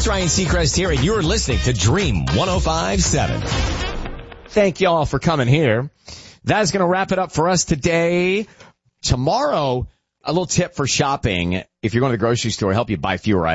It's Ryan Seacrest here, and you're listening to Dream 105.7. Thank y'all for coming here. That's going to wrap it up for us today. Tomorrow, a little tip for shopping. If you're going to the grocery store, help you buy fewer items.